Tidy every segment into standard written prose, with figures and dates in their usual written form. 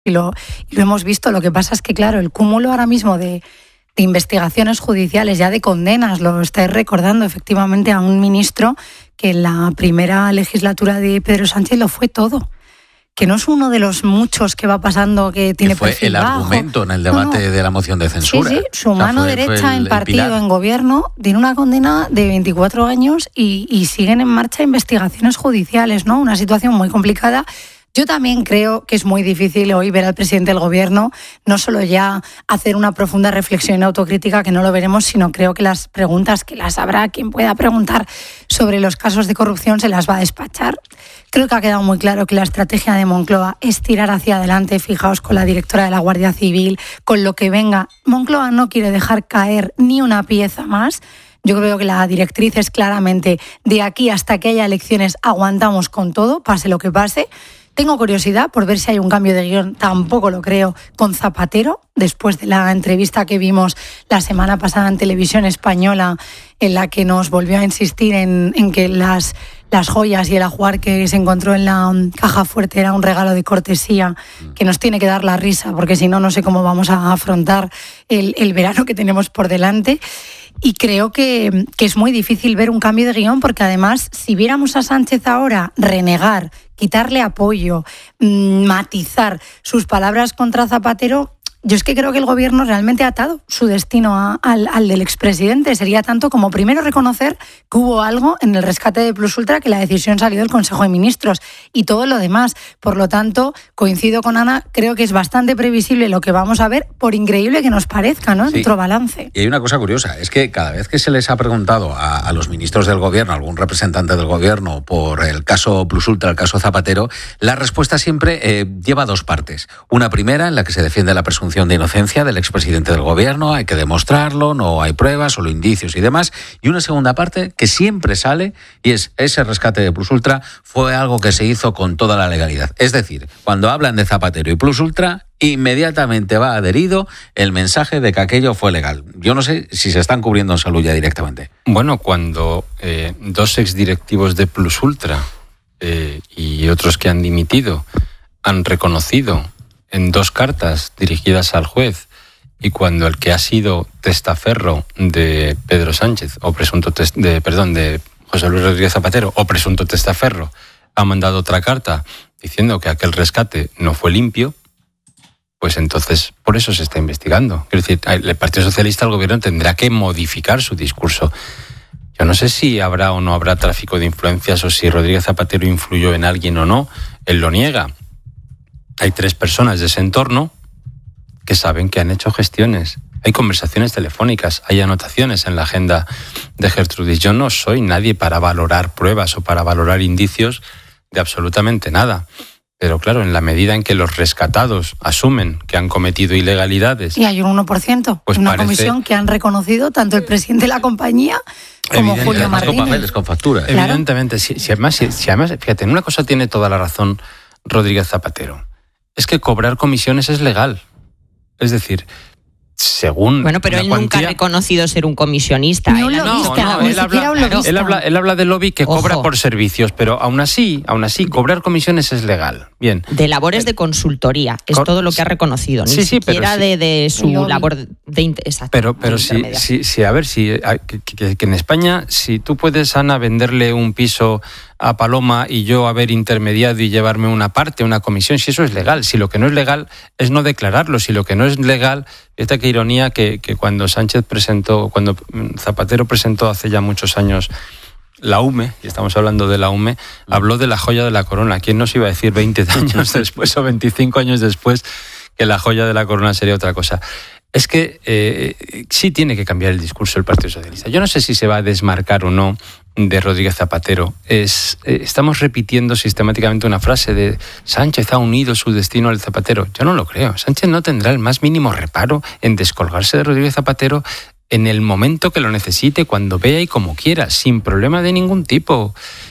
y lo hemos visto. Lo que pasa es que, claro, el cúmulo ahora mismo de investigaciones judiciales, ya de condenas, lo estáis recordando efectivamente a un ministro que en la primera legislatura de Pedro Sánchez lo fue todo. Que no es uno de los muchos que va pasando que tiene perfil bajo. Que fue el argumento en el debate de la moción de censura. Sí, su mano derecha en partido, en gobierno, tiene una condena de 24 años y siguen en marcha investigaciones judiciales, ¿no? Una situación muy complicada. Yo también creo que es muy difícil hoy ver al presidente del gobierno no solo ya hacer una profunda reflexión autocrítica, que no lo veremos, sino creo que las preguntas que las habrá quien pueda preguntar sobre los casos de corrupción se las va a despachar. Creo que ha quedado muy claro que la estrategia de Moncloa es tirar hacia adelante. Fijaos con la directora de la Guardia Civil, con lo que venga. Moncloa no quiere dejar caer ni una pieza más. Yo creo que la directriz es claramente de aquí hasta que haya elecciones aguantamos con todo, pase lo que pase. Tengo curiosidad por ver si hay un cambio de guión, tampoco lo creo, con Zapatero, después de la entrevista que vimos la semana pasada en Televisión Española, en la que nos volvió a insistir en que las joyas y el ajuar que se encontró en la caja fuerte era un regalo de cortesía, que nos tiene que dar la risa, porque si no, no sé cómo vamos a afrontar el verano que tenemos por delante. Y creo que es muy difícil ver un cambio de guión, porque además, si viéramos a Sánchez ahora renegar, quitarle apoyo, matizar sus palabras contra Zapatero, yo es que creo que el gobierno realmente ha atado su destino al del expresidente. Sería tanto como primero reconocer que hubo algo en el rescate de Plus Ultra, que la decisión salió del Consejo de Ministros y todo lo demás. Por lo tanto, coincido con Ana, creo que es bastante previsible lo que vamos a ver, por increíble que nos parezca, ¿no? En nuestro balance. Y hay una cosa curiosa, es que cada vez que se les ha preguntado a los ministros del gobierno, a algún representante del gobierno, por el caso Plus Ultra, el caso Zapatero, la respuesta siempre lleva dos partes. Una primera, en la que se defiende la presunción de inocencia del expresidente del gobierno, hay que demostrarlo, no hay pruebas, solo indicios y demás. Y una segunda parte que siempre sale, y es ese rescate de Plus Ultra fue algo que se hizo con toda la legalidad. Es decir, cuando hablan de Zapatero y Plus Ultra, inmediatamente va adherido el mensaje de que aquello fue legal. Yo no sé si se están cubriendo en salud ya directamente. Bueno, cuando dos exdirectivos de Plus Ultra y otros que han dimitido han reconocido en dos cartas dirigidas al juez, y cuando el que ha sido testaferro de Pedro Sánchez, o presunto de José Luis Rodríguez Zapatero, o presunto testaferro, ha mandado otra carta diciendo que aquel rescate no fue limpio, pues entonces por eso se está investigando. Es decir, el Partido Socialista, el gobierno, tendrá que modificar su discurso. Yo no sé si habrá o no habrá tráfico de influencias, o si Rodríguez Zapatero influyó en alguien o no. Él lo niega. Hay 3 personas de ese entorno que saben que han hecho gestiones. Hay conversaciones telefónicas, hay anotaciones en la agenda de Gertrudis. Yo no soy nadie para valorar pruebas o para valorar indicios de absolutamente nada. Pero claro, en la medida en que los rescatados asumen que han cometido ilegalidades... Y hay un 1%, pues una comisión que han reconocido tanto el presidente de la compañía como Julio Martínez. Con papeles, con facturas. Evidentemente, si además, fíjate, en una cosa tiene toda la razón Rodríguez Zapatero. Es que cobrar comisiones es legal. Es decir, según... Bueno, pero él nunca ha reconocido ser un comisionista. Él habla de lobby que cobra por servicios, pero aún así, cobrar comisiones es legal. Bien. De labores de consultoría, es todo lo que ha reconocido, ni siquiera de su labor de exacto. Pero sí, a ver, que en España, si tú puedes, Ana, venderle un piso a Paloma y yo haber intermediado y llevarme una parte, una comisión, si eso es legal. Si lo que no es legal es no declararlo. Si lo que no es legal, fíjate qué ironía que cuando Zapatero presentó hace ya muchos años la UME, y estamos hablando de la UME, habló de la joya de la corona. ¿Quién nos iba a decir 20 años después o 25 años después que la joya de la corona sería otra cosa? Es que sí tiene que cambiar el discurso del Partido Socialista. Yo no sé si se va a desmarcar o no de Rodríguez Zapatero. Estamos repitiendo sistemáticamente una frase de Sánchez ha unido su destino al Zapatero. Yo no lo creo. Sánchez no tendrá el más mínimo reparo en descolgarse de Rodríguez Zapatero en el momento que lo necesite, cuando vea y como quiera, sin problema de ningún tipo.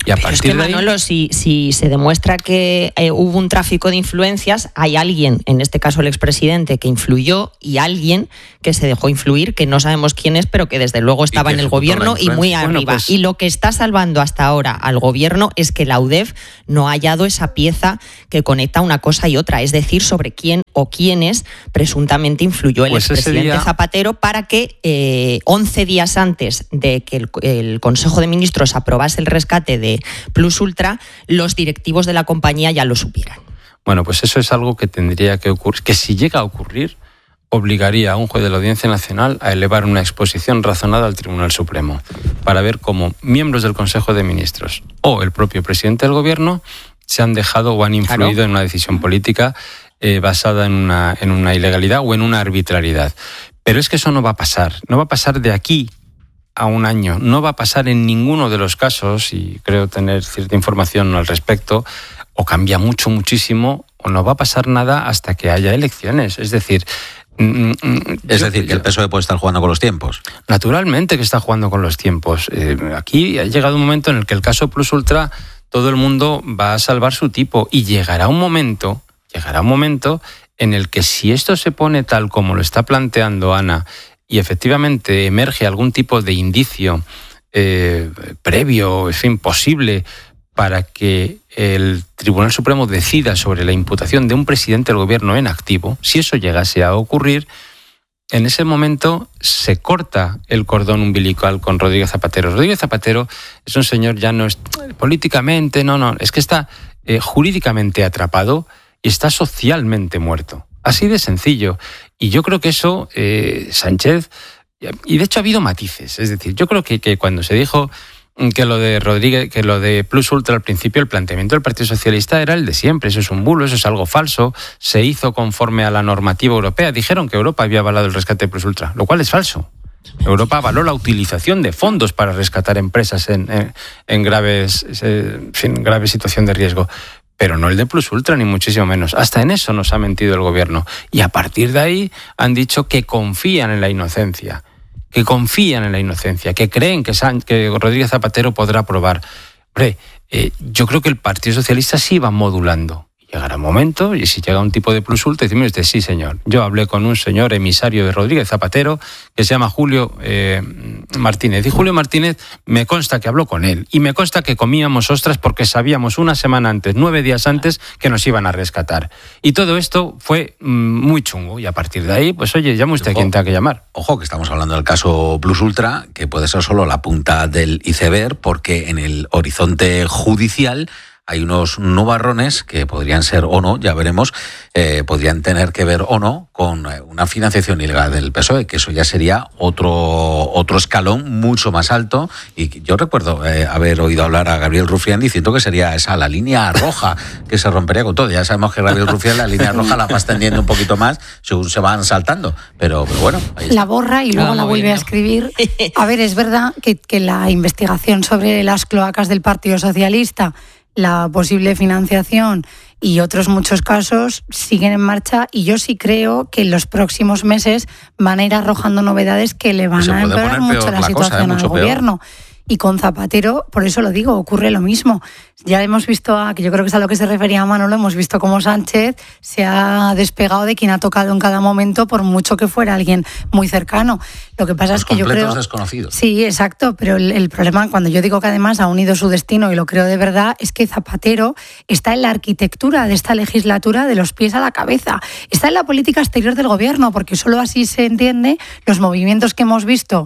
Y a partir de ahí, Manolo, si se demuestra que hubo un tráfico de influencias, hay alguien, en este caso el expresidente, que influyó y alguien que se dejó influir, que no sabemos quién es, pero que desde luego estaba en el gobierno y muy arriba. Y lo que está salvando hasta ahora al gobierno es que la UDEF no ha hallado esa pieza que conecta una cosa y otra, es decir, sobre quién o quiénes presuntamente influyó el expresidente Zapatero para que 11 días antes de que el Consejo de Ministros aprobase el rescate de Plus Ultra, los directivos de la compañía ya lo supieran. Bueno, pues eso es algo que tendría que ocurrir, que si llega a ocurrir, obligaría a un juez de la Audiencia Nacional a elevar una exposición razonada al Tribunal Supremo para ver cómo miembros del Consejo de Ministros o el propio presidente del Gobierno se han dejado o han influido en una decisión política basada en una ilegalidad o en una arbitrariedad. Pero es que eso no va a pasar. No va a pasar de aquí a un año. No va a pasar en ninguno de los casos, y creo tener cierta información al respecto, o cambia muchísimo, o no va a pasar nada hasta que haya elecciones. Es decir, que el PSOE puede estar jugando con los tiempos. Naturalmente que está jugando con los tiempos. Aquí ha llegado un momento en el que el caso Plus Ultra, todo el mundo va a salvar su tipo, y llegará un momento en el que, si esto se pone tal como lo está planteando Ana, y efectivamente emerge algún tipo de indicio previo, en fin, posible, para que el Tribunal Supremo decida sobre la imputación de un presidente del gobierno en activo, si eso llegase a ocurrir, en ese momento se corta el cordón umbilical con Rodríguez Zapatero. Rodríguez Zapatero es un señor, ya no es políticamente, es que está jurídicamente atrapado y está socialmente muerto. Así de sencillo. Y yo creo que eso, Sánchez, y de hecho ha habido matices, es decir, yo creo que cuando se dijo que lo de Rodríguez, que lo de Plus Ultra al principio, el planteamiento del Partido Socialista era el de siempre, eso es un bulo, eso es algo falso, se hizo conforme a la normativa europea, dijeron que Europa había avalado el rescate de Plus Ultra, lo cual es falso. Europa avaló la utilización de fondos para rescatar empresas en graves situación de riesgo, pero no el de Plus Ultra, ni muchísimo menos. Hasta en eso nos ha mentido el gobierno. Y a partir de ahí han dicho que confían en la inocencia, que creen que Rodríguez Zapatero podrá aprobar. Hombre, yo creo que el Partido Socialista sí va modulando. Llegará un momento, y si llega un tipo de Plus Ultra, decimos usted, sí señor, yo hablé con un señor emisario de Rodríguez Zapatero que se llama Julio Martínez, y Julio Martínez me consta que habló con él, y me consta que comíamos ostras porque sabíamos una semana antes, 9 días antes, que nos iban a rescatar. Y todo esto fue muy chungo, y a partir de ahí, pues oye, llame usted a quien tenga que llamar. Ojo, que estamos hablando del caso Plus Ultra, que puede ser solo la punta del iceberg, porque en el horizonte judicial hay unos nubarrones que podrían ser o no, ya veremos, podrían tener que ver o no con una financiación ilegal del PSOE, que eso ya sería otro escalón mucho más alto. Y yo recuerdo haber oído hablar a Gabriel Rufián diciendo que sería esa la línea roja que se rompería con todo. Ya sabemos que Gabriel Rufián la línea roja la va extendiendo un poquito más según se van saltando, pero bueno. Ahí está. La borra y luego la vuelve a escribir. A ver, es verdad que la investigación sobre las cloacas del Partido Socialista, la posible financiación y otros muchos casos siguen en marcha, y yo sí creo que en los próximos meses van a ir arrojando novedades que le van a empeorar mucho la situación al gobierno. Y con Zapatero, por eso lo digo, ocurre lo mismo. Ya hemos visto, que yo creo que es a lo que se refería Manolo, hemos visto cómo Sánchez se ha despegado de quien ha tocado en cada momento, por mucho que fuera alguien muy cercano. Lo que pasa es que yo creo... desconocidos. Sí, exacto, pero el problema, cuando yo digo que además ha unido su destino, y lo creo de verdad, es que Zapatero está en la arquitectura de esta legislatura de los pies a la cabeza. Está en la política exterior del gobierno, porque solo así se entiende los movimientos que hemos visto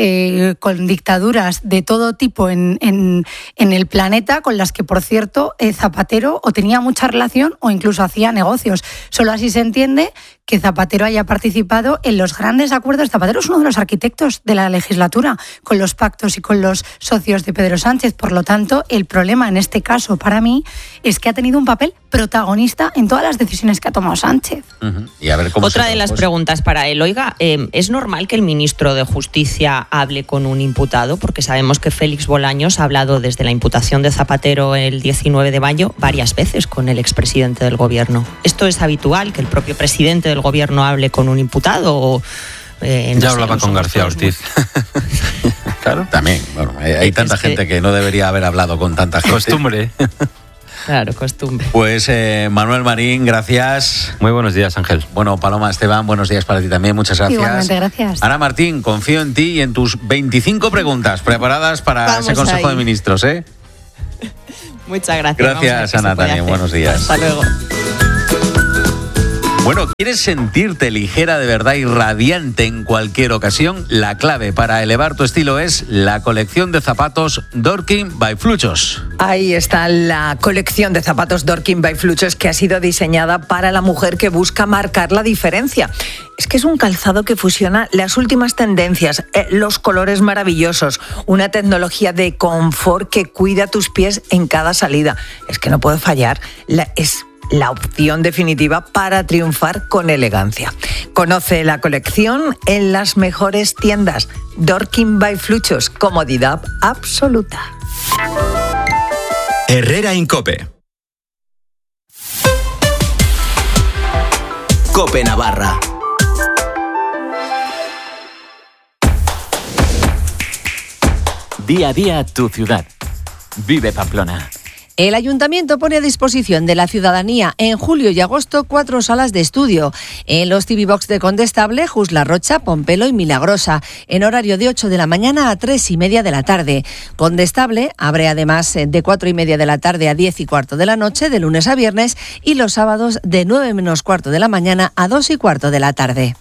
con dictaduras de todo tipo en el planeta, con las que, por cierto, Zapatero o tenía mucha relación o incluso hacía negocios. Solo así se entiende que Zapatero haya participado en los grandes acuerdos. Zapatero es uno de los arquitectos de la legislatura, con los pactos y con los socios de Pedro Sánchez. Por lo tanto, el problema en este caso, para mí, es que ha tenido un papel protagonista en todas las decisiones que ha tomado Sánchez. Uh-huh. Y a ver cómo otra de las preguntas para él, oiga, ¿es normal que el ministro de Justicia hable con un imputado? Porque sabemos que Félix Bolaños ha hablado desde la imputación de Zapatero el 19 de mayo varias veces con el expresidente del gobierno. ¿Esto es habitual, que el propio presidente del gobierno hable con un imputado? Ya hablaba con García Ortiz. Claro, también. Bueno, hay tanta gente que no debería haber hablado con tanta gente. Costumbre. Claro, costumbre. Pues Manuel Marín, gracias. Muy buenos días, Ángel. Bueno, Paloma Esteban, buenos días para ti también, muchas gracias. Igualmente, gracias. Ana Martín, confío en ti y en tus 25 preguntas preparadas para ese Consejo de Ministros, ¿eh? Muchas gracias. Gracias, Ana, también. Buenos días. Hasta luego. Bueno, ¿quieres sentirte ligera de verdad y radiante en cualquier ocasión? La clave para elevar tu estilo es la colección de zapatos Dorking by Fluchos. Ahí está la colección de zapatos Dorking by Fluchos, que ha sido diseñada para la mujer que busca marcar la diferencia. Es que es un calzado que fusiona las últimas tendencias, los colores maravillosos, una tecnología de confort que cuida tus pies en cada salida. Es que no puede fallar. Es la opción definitiva para triunfar con elegancia. Conoce la colección en las mejores tiendas. Dorking by Fluchos, comodidad absoluta. Herrera Incope. Cope Navarra. Día a día tu ciudad. Vive Pamplona. El Ayuntamiento pone a disposición de la ciudadanía en julio y agosto 4 salas de estudio en los TV Box de Condestable, Jus La Rocha, Pompelo y Milagrosa, en horario de 8 de la mañana a 3:30 de la tarde. Condestable abre además de 4:30 de la tarde a 10:15 de la noche, de lunes a viernes, y los sábados de 9 menos cuarto de la mañana a 2:15 de la tarde.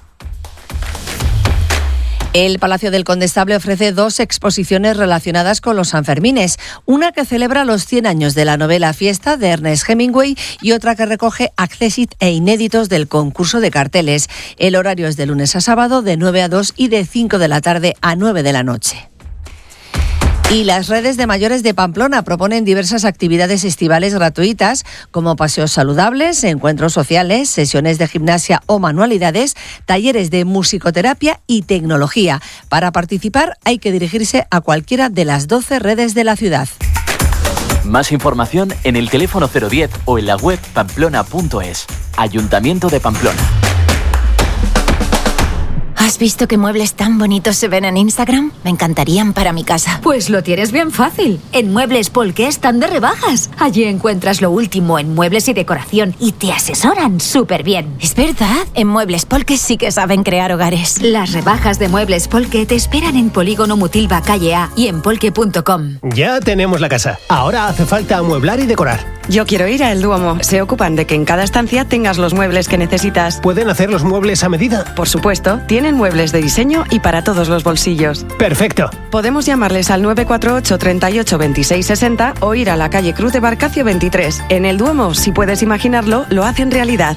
El Palacio del Condestable ofrece 2 exposiciones relacionadas con los Sanfermines, una que celebra los 100 años de la novela Fiesta de Ernest Hemingway y otra que recoge accésit e inéditos del concurso de carteles. El horario es de lunes a sábado de 9 a 2 y de 5 de la tarde a 9 de la noche. Y las redes de mayores de Pamplona proponen diversas actividades estivales gratuitas, como paseos saludables, encuentros sociales, sesiones de gimnasia o manualidades, talleres de musicoterapia y tecnología. Para participar hay que dirigirse a cualquiera de las 12 redes de la ciudad. Más información en el teléfono 010 o en la web pamplona.es. Ayuntamiento de Pamplona. ¿Has visto qué muebles tan bonitos se ven en Instagram? Me encantarían para mi casa. Pues lo tienes bien fácil. En Muebles Polke están de rebajas. Allí encuentras lo último en muebles y decoración y te asesoran súper bien. ¿Es verdad? En Muebles Polke sí que saben crear hogares. Las rebajas de Muebles Polke te esperan en Polígono Mutilva, calle A, y en polke.com. Ya tenemos la casa. Ahora hace falta amueblar y decorar. Yo quiero ir a El Duomo. Se ocupan de que en cada estancia tengas los muebles que necesitas. ¿Pueden hacer los muebles a medida? Por supuesto. Tienen muebles de diseño y para todos los bolsillos. Perfecto. Podemos llamarles al 948 38 26 60 o ir a la calle Cruz de Barcacio 23. En El Duomo, si puedes imaginarlo, lo hacen realidad.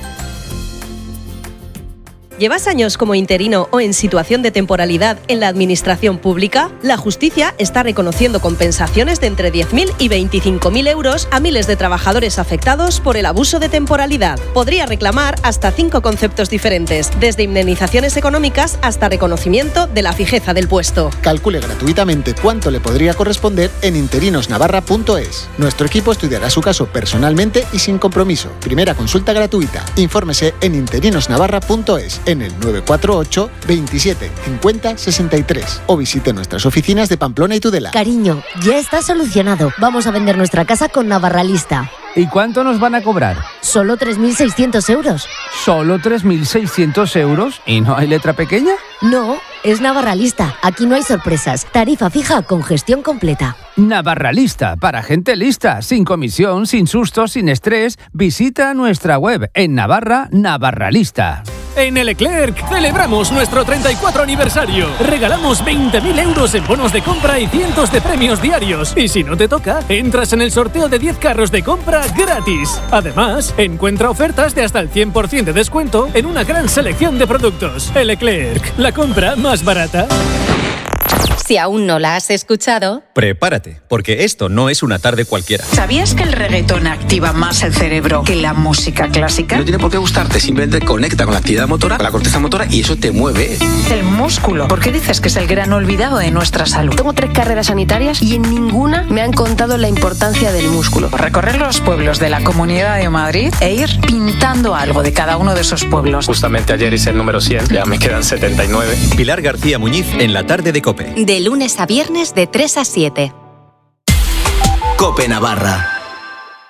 ¿Llevas años como interino o en situación de temporalidad en la administración pública? La justicia está reconociendo compensaciones de entre 10.000 y 25.000 euros a miles de trabajadores afectados por el abuso de temporalidad. Podría reclamar hasta 5 conceptos diferentes, desde indemnizaciones económicas hasta reconocimiento de la fijeza del puesto. Calcule gratuitamente cuánto le podría corresponder en interinosnavarra.es. Nuestro equipo estudiará su caso personalmente y sin compromiso. Primera consulta gratuita. Infórmese en interinosnavarra.es. en el 948 27 50 63 o visite nuestras oficinas de Pamplona y Tudela. Cariño, ya está solucionado. Vamos a vender nuestra casa con Navarralista. ¿Y cuánto nos van a cobrar? Solo 3.600 euros. ¿Solo 3.600 euros? ¿Y no hay letra pequeña? No, es Navarralista. Aquí no hay sorpresas. Tarifa fija con gestión completa. Navarralista, para gente lista, sin comisión, sin sustos, sin estrés. Visita nuestra web en Navarra, Navarralista. En el Leclerc celebramos nuestro 34 aniversario. Regalamos 20.000 euros en bonos de compra y cientos de premios diarios. Y si no te toca, entras en el sorteo de 10 carros de compra gratis. Además, encuentra ofertas de hasta el 100% de descuento en una gran selección de productos. El Leclerc, la compra más barata. Si aún no la has escuchado, prepárate, porque esto no es una tarde cualquiera. ¿Sabías que el reggaetón activa más el cerebro que la música clásica? No tiene por qué gustarte, simplemente conecta con la actividad motora, con la corteza motora, y eso te mueve. El músculo. ¿Por qué dices que es el gran olvidado de nuestra salud? Tengo 3 carreras sanitarias y en ninguna me han contado la importancia del músculo. Recorrer los pueblos de la Comunidad de Madrid e ir pintando algo de cada uno de esos pueblos. Justamente ayer hice el número 100, ya me quedan 79. Pilar García Muñiz en la tarde de COPE. de lunes a viernes de 3 a 7. COPE Navarra.